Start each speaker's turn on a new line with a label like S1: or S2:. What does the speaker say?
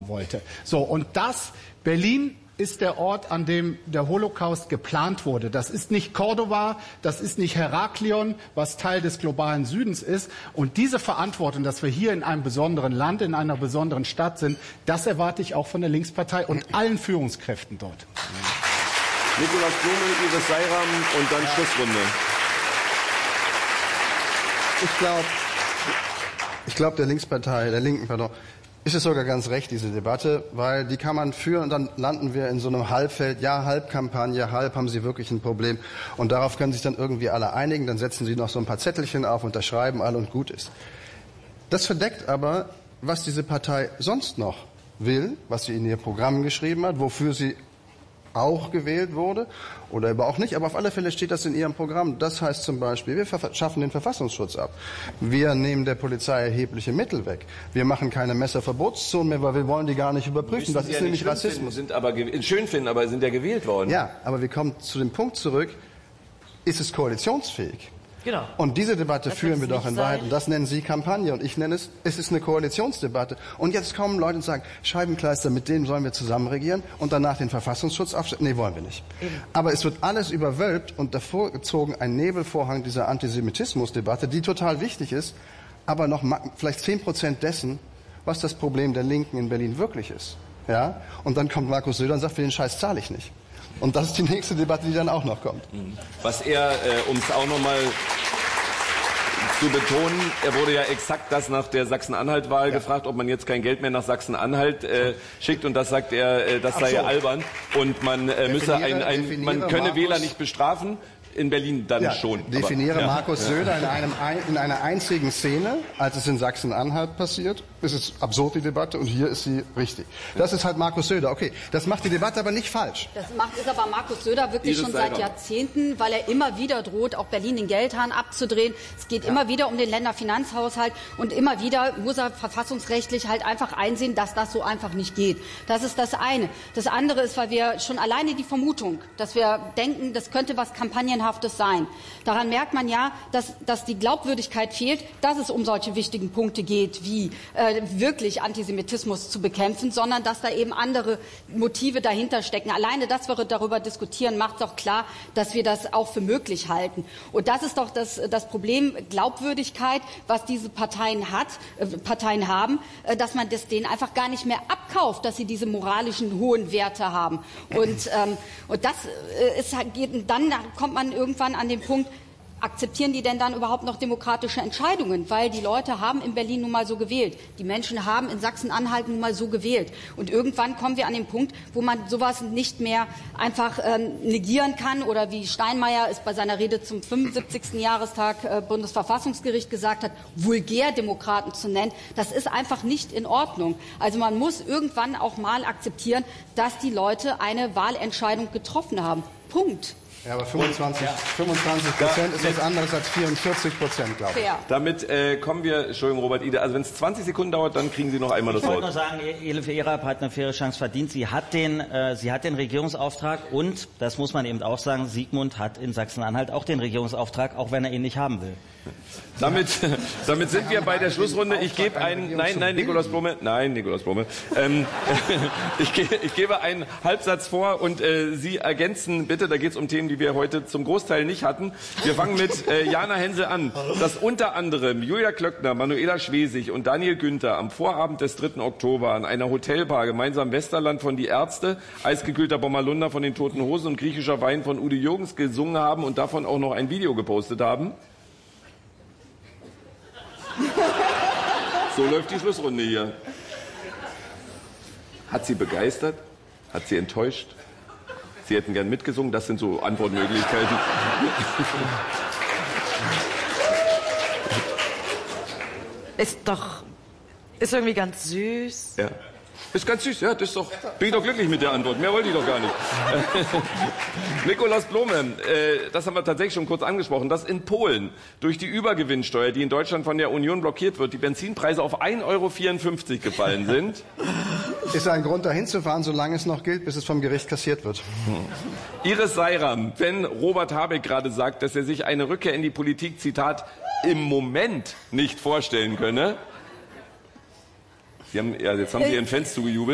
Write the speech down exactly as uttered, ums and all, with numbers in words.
S1: wollte. So, und das, Berlin ist der Ort, an dem der Holocaust geplant wurde. Das ist nicht Cordoba, das ist nicht Heraklion, was Teil des globalen Südens ist. Und diese Verantwortung, dass wir hier in einem besonderen Land, in einer besonderen Stadt sind, das erwarte ich auch von der Linkspartei und allen Führungskräften dort.
S2: Nikolaus Blome, Iris Seiram und dann ja. Schlussrunde.
S3: Ich glaube, ich glaube der Linkspartei, der Linken, pardon, ist es sogar ganz recht, diese Debatte, weil die kann man führen und dann landen wir in so einem Halbfeld, ja, Halbkampagne, halb haben sie wirklich ein Problem und darauf können sich dann irgendwie alle einigen, dann setzen sie noch so ein paar Zettelchen auf, unterschreiben alle und gut ist. Das verdeckt aber, was diese Partei sonst noch will, was sie in ihr Programm geschrieben hat, wofür sie auch gewählt wurde oder aber auch nicht, aber auf alle Fälle steht das in ihrem Programm. Das heißt zum Beispiel, wir schaffen den Verfassungsschutz ab. Wir nehmen der Polizei erhebliche Mittel weg. Wir machen keine Messerverbotszonen mehr, weil wir wollen die gar nicht überprüfen. Das ist nämlich Rassismus.
S2: Sind aber schön finden, aber sind ja gewählt worden.
S3: Ja, aber wir kommen zu dem Punkt zurück, ist es koalitionsfähig?
S4: Genau.
S3: Und diese Debatte
S4: das
S3: führen wir doch in Wahrheit. Und das nennen Sie Kampagne. Und ich nenne es, es ist eine Koalitionsdebatte. Und jetzt kommen Leute und sagen, Scheibenkleister, mit denen sollen wir zusammen regieren und danach den Verfassungsschutz aufstellen. Nee, wollen wir nicht. Eben. Aber es wird alles überwölbt und davor gezogen ein Nebelvorhang dieser Antisemitismusdebatte, die total wichtig ist, aber noch vielleicht zehn Prozent dessen, was das Problem der Linken in Berlin wirklich ist. Ja? Und dann kommt Markus Söder und sagt, für den Scheiß zahle ich nicht. Und das ist die nächste Debatte, die dann auch noch kommt.
S2: Was er, äh, um es auch noch mal zu betonen, er wurde ja exakt das nach der Sachsen-Anhalt-Wahl ja. gefragt, ob man jetzt kein Geld mehr nach Sachsen-Anhalt äh, schickt. Und das sagt er, äh, das sei ja albern. Und man äh, müsse ein, ein man könne Markus Wähler nicht bestrafen. In Berlin dann
S3: ja,
S2: schon.
S3: Definiere
S2: aber, ja.
S3: Markus Söder in, einem, in einer einzigen Szene, als es in Sachsen-Anhalt passiert. Es ist absurd, die Debatte, und hier ist sie richtig. Das ist halt Markus Söder. Okay, das macht die Debatte aber nicht falsch.
S5: Das macht, ist aber Markus Söder wirklich schon seit Jahrzehnten, weil er immer wieder droht, auch Berlin den Geldhahn abzudrehen. Es geht ja. immer wieder um den Länderfinanzhaushalt und immer wieder muss er verfassungsrechtlich halt einfach einsehen, dass das so einfach nicht geht. Das ist das eine. Das andere ist, weil wir schon alleine die Vermutung, dass wir denken, das könnte was Kampagnenhaftes sein. Daran merkt man ja, dass, dass die Glaubwürdigkeit fehlt, dass es um solche wichtigen Punkte geht, wie äh, wirklich Antisemitismus zu bekämpfen, sondern dass da eben andere Motive dahinter stecken. Alleine, dass wir darüber diskutieren, macht doch klar, dass wir das auch für möglich halten. Und das ist doch das, das Problem, Glaubwürdigkeit, was diese Parteien hat, äh, Parteien haben, äh, dass man das denen einfach gar nicht mehr abkauft, dass sie diese moralischen hohen Werte haben. Und, ähm, und das äh, ist, geht, dann kommt man irgendwann an den Punkt, akzeptieren die denn dann überhaupt noch demokratische Entscheidungen? Weil die Leute haben in Berlin nun mal so gewählt. Die Menschen haben in Sachsen-Anhalt nun mal so gewählt. Und irgendwann kommen wir an den Punkt, wo man sowas nicht mehr einfach ähm, negieren kann oder wie Steinmeier es bei seiner Rede zum fünfundsiebzigsten Jahrestag äh, Bundesverfassungsgericht gesagt hat, Vulgärdemokraten zu nennen. Das ist einfach nicht in Ordnung. Also man muss irgendwann auch mal akzeptieren, dass die Leute eine Wahlentscheidung getroffen haben. Punkt.
S3: Ja, aber fünfundzwanzig Prozent ist was anderes als vierundvierzig Prozent, glaube ich.
S5: Ja.
S2: Damit äh, kommen wir, Entschuldigung, Robert Ide, also wenn es zwanzig Sekunden dauert, dann kriegen Sie noch einmal das Wort.
S4: Ich wollte nur sagen, Elif Erab hat eine faire Chance verdient. Sie hat den, äh, sie hat den Regierungsauftrag und, das muss man eben auch sagen, Sigmund hat in Sachsen-Anhalt auch den Regierungsauftrag, auch wenn er ihn nicht haben will.
S2: Damit, damit sind wir bei der Schlussrunde. Ich gebe einen, nein, nein, Nikolaus Blome, nein, Nikolaus Blome. Ähm, ich, ge, ich gebe einen Halbsatz vor und äh, Sie ergänzen bitte, da geht es um Themen, die wir heute zum Großteil nicht hatten. Wir fangen mit äh, Jana Hensel an, dass unter anderem Julia Klöckner, Manuela Schwesig und Daniel Günther am Vorabend des dritten Oktober an einer Hotelbar gemeinsam Westerland von Die Ärzte, eisgekühlter Bommerlunder von den Toten Hosen und griechischer Wein von Udo Jürgens gesungen haben und davon auch noch ein Video gepostet haben. So läuft die Schlussrunde hier. Hat sie begeistert? Hat sie enttäuscht? Sie hätten gern mitgesungen? Das sind so Antwortmöglichkeiten.
S6: Ist doch... Ist irgendwie ganz süß.
S2: Ja. Ist ganz süß, ja, das ist doch, bin ich doch glücklich mit der Antwort. Mehr wollte ich doch gar nicht. Nikolaus Blome, äh, das haben wir tatsächlich schon kurz angesprochen, dass in Polen durch die Übergewinnsteuer, die in Deutschland von der Union blockiert wird, die Benzinpreise auf ein Euro vierundfünfzig gefallen sind.
S3: Ist ein Grund, dahin zu fahren, solange es noch gilt, bis es vom Gericht kassiert wird.
S2: Iris Seiram, wenn Robert Habeck gerade sagt, dass er sich eine Rückkehr in die Politik, Zitat, im Moment nicht vorstellen könne. Sie haben, ja, jetzt haben Sie Ihren Fans zugejubelt.